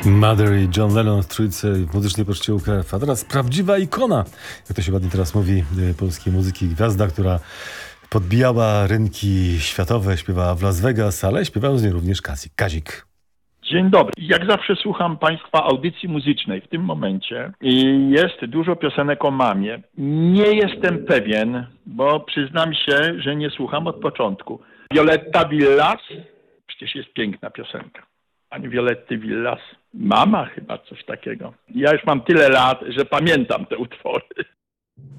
Mother i John Lennon w trójce w muzycznej poczcie UKF. A teraz prawdziwa ikona, jak to się ładnie teraz mówi, polskiej muzyki. Gwiazda, która podbijała rynki światowe, śpiewała w Las Vegas, ale śpiewał z niej również Kazik. Dzień dobry. Jak zawsze słucham Państwa audycji muzycznej w tym momencie i jest dużo piosenek o mamie. Nie jestem pewien, bo przyznam się, że nie słucham od początku. Violetta Villas, przecież jest piękna piosenka. Pani Violetty Villas, mama chyba coś takiego. Ja już mam tyle lat, że pamiętam te utwory.